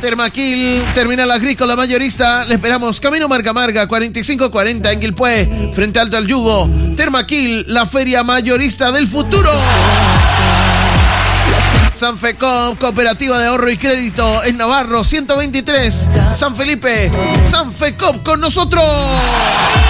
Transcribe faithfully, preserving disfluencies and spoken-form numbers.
Termaquil, Terminal Agrícola Mayorista. Le esperamos Camino Marga Marga, cuarenta y cinco cuarenta en Quilpué, frente Alto al Yugo. Termaquil, la feria mayorista del futuro. Sanfecom, Cooperativa de Ahorro y Crédito en Navarro, ciento veintitrés. San Felipe, Sanfecom con nosotros.